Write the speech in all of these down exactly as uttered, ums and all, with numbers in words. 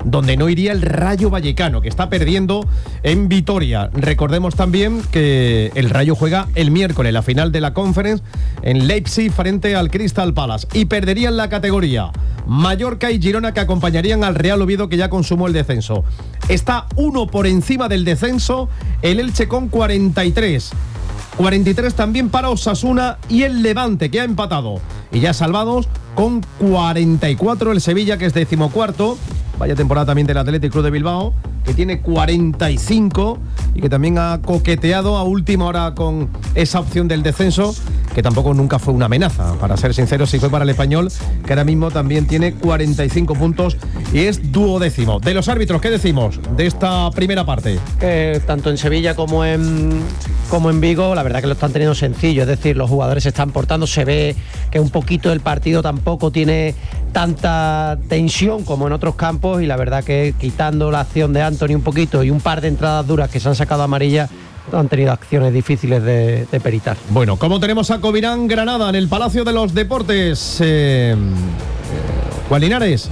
donde no iría el Rayo Vallecano, que está perdiendo en Vitoria. Recordemos también que el Rayo juega el miércoles la final de la Conference en Leipzig frente al Crystal Palace, y perderían la categoría Mallorca y Girona, que acompañarían al Real Oviedo, que ya consumó el descenso. Está uno por encima del descenso el Elche con cuarenta y tres. cuarenta y tres también para Osasuna y el Levante, que ha empatado. Y ya salvados con cuarenta y cuatro el Sevilla, que es decimocuarto. Vaya temporada también del Athletic Club de Bilbao, que tiene cuarenta y cinco y que también ha coqueteado a última hora con esa opción del descenso, que tampoco nunca fue una amenaza, para ser sinceros, sí fue para el Español, que ahora mismo también tiene cuarenta y cinco puntos y es duodécimo. De los árbitros, ¿qué decimos de esta primera parte? Eh, tanto en Sevilla como en, como en Vigo, la verdad que lo están teniendo sencillo, es decir, los jugadores se están portando, se ve que un poquito el partido tampoco tiene tanta tensión como en otros campos, y la verdad que quitando la acción de Anthony un poquito y un par de entradas duras que se han sacado amarilla, han tenido acciones difíciles de, de peritar. Bueno, como tenemos a Covirán Granada en el Palacio de los Deportes, eh, eh, Juan Linares.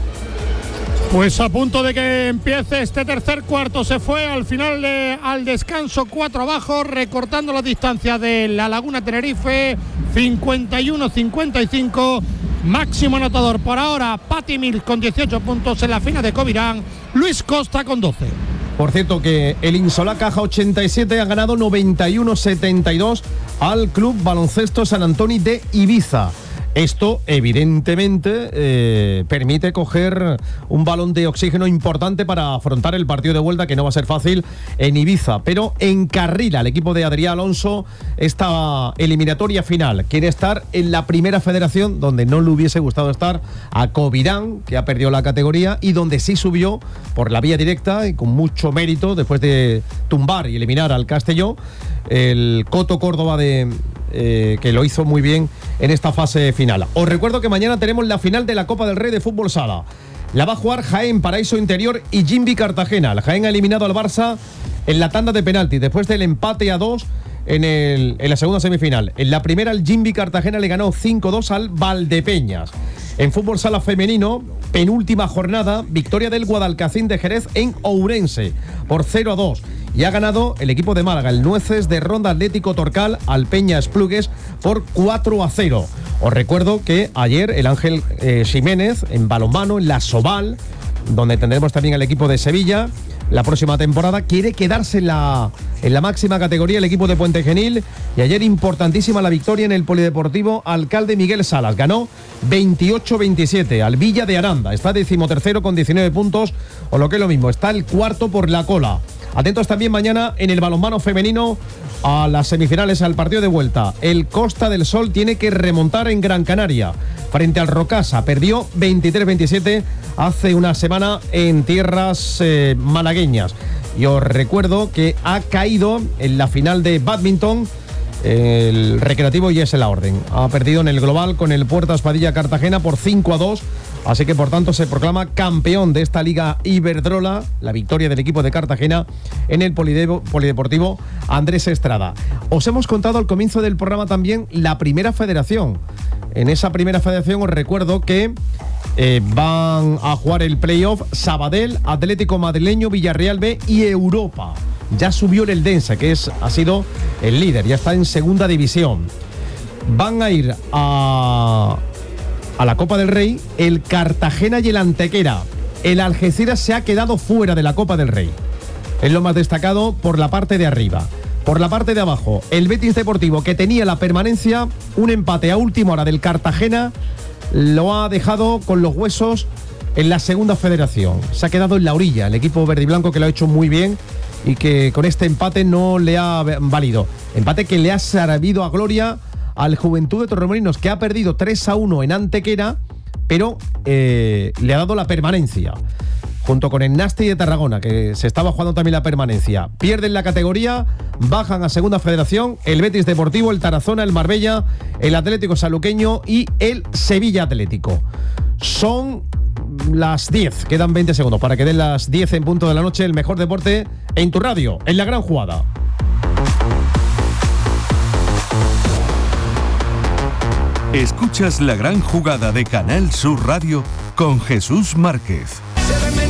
Pues a punto de que empiece este tercer cuarto, se fue al final de, al descanso cuatro abajo, recortando la distancia de La Laguna Tenerife, cincuenta y uno cincuenta y cinco. Máximo anotador por ahora, Pati Mills con dieciocho puntos en la final de Covirán, Luis Costa con doce. Por cierto, que el Insolá Caja ochenta y siete ha ganado noventa y uno setenta y dos al Club Baloncesto San Antoni de Ibiza. Esto, evidentemente, eh, permite coger un balón de oxígeno importante para afrontar el partido de vuelta, que no va a ser fácil en Ibiza, pero encarrila al equipo de Adrián Alonso esta eliminatoria final. Quiere estar en la primera federación, donde no le hubiese gustado estar a Covirán, que ha perdido la categoría, y donde sí subió por la vía directa y con mucho mérito, después de tumbar y eliminar al Castelló, el Coto Córdoba de... Eh, que lo hizo muy bien en esta fase final. Os recuerdo que mañana tenemos la final de la Copa del Rey de Fútbol Sala. La va a jugar Jaén, Paraíso Interior y Jimby Cartagena. El Jaén ha eliminado al Barça en la tanda de penaltis después del empate a dos en, el, en la segunda semifinal. En la primera, el Jimby Cartagena le ganó cinco dos al Valdepeñas. En Fútbol Sala femenino, penúltima jornada, victoria del Guadalcacín de Jerez en Ourense por cero a dos. Y ha ganado el equipo de Málaga, el Nueces de Ronda Atlético Torcal, al Peña Esplugues por cuatro a cero. Os recuerdo que ayer el Ángel eh, Ximénez en balonmano, en la Soval, donde tendremos también al equipo de Sevilla la próxima temporada, quiere quedarse en la, en la máxima categoría el equipo de Puente Genil. Y ayer importantísima la victoria en el Polideportivo Alcalde Miguel Salas. Ganó veintiocho veintisiete al Villa de Aranda. Está decimotercero con diecinueve puntos, o lo que es lo mismo, está el cuarto por la cola. Atentos también mañana en el balonmano femenino a las semifinales, al partido de vuelta. El Costa del Sol tiene que remontar en Gran Canaria frente al Rocasa. Perdió veintitrés veintisiete hace una semana en tierras eh, malagueñas. Y os recuerdo que ha caído en la final de bádminton el Recreativo y es la Orden. Ha perdido en el global con el Puertas Padilla Cartagena por cinco a dos. Así que, por tanto, se proclama campeón de esta Liga Iberdrola, la victoria del equipo de Cartagena en el Polideportivo Andrés Estrada. Os hemos contado al comienzo del programa también la primera federación. En esa primera federación os recuerdo que eh, van a jugar el playoff Sabadell, Atlético Madrileño, Villarreal B y Europa. Ya subió el Eldense, que es, ha sido el líder, ya está en segunda división. Van a ir a... a la Copa del Rey el Cartagena y el Antequera. El Algeciras se ha quedado fuera de la Copa del Rey. Es lo más destacado por la parte de arriba. Por la parte de abajo, el Betis Deportivo, que tenía la permanencia, un empate a última hora del Cartagena, lo ha dejado con los huesos en la segunda federación. Se ha quedado en la orilla el equipo verde y blanco, que lo ha hecho muy bien y que con este empate no le ha valido. Empate que le ha servido a gloria al Juventud de Torremolinos, que ha perdido tres a uno en Antequera, pero eh, le ha dado la permanencia, junto con el Nasti de Tarragona, que se estaba jugando también la permanencia. Pierden la categoría, bajan a segunda federación el Betis Deportivo, el Tarazona, el Marbella, el Atlético Saluqueño y el Sevilla Atlético. Son las diez, quedan veinte segundos para que den las diez en punto de la noche. El mejor deporte en tu radio, en La Gran Jugada. Escuchas La Gran Jugada de Canal Sur Radio con Jesús Márquez.